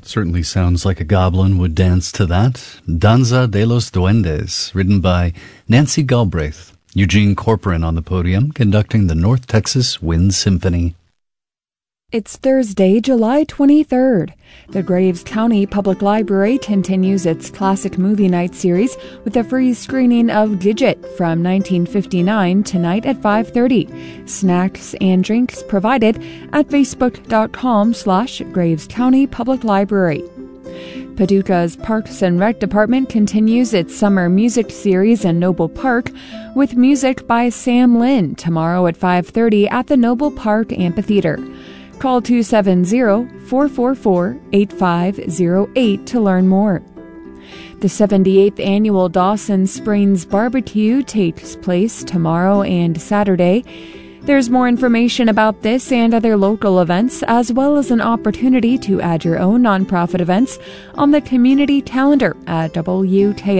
Certainly sounds like a goblin would dance to that. Danza de los Duendes, written by Nancy Galbraith. Eugene Corcoran on the podium, conducting the North Texas Wind Symphony. It's Thursday, July 23rd. The Graves County Public Library continues its classic movie night series with a free screening of Gidget from 1959 tonight at 5:30. Snacks and drinks provided at facebook.com/Graves County Public Library. Paducah's Parks and Rec Department continues its summer music series in Noble Park with music by Sam Lynn tomorrow at 5:30 at the Noble Park Amphitheater. Call 270-444-8508 to learn more. The 78th annual Dawson Springs Barbecue takes place tomorrow and Saturday. There's more information about this and other local events, as well as an opportunity to add your own nonprofit events on the community calendar at WKML.org.